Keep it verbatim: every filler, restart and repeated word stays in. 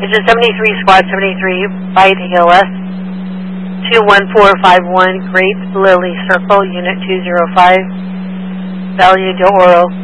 This is seventy-three Squad seventy-three, Bite A L S, two one four five one, Great Lily Circle, Unit two zero five, Valle de Oro.